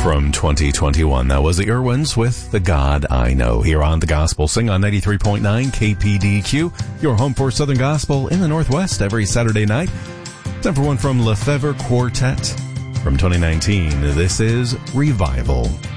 From 2021, that was the Irwins with The God I Know here on The Gospel Sing on 93.9 KPDQ, your home for Southern Gospel in the Northwest every Saturday night. Time for one from Lefevre Quartet from 2019. This is Revival.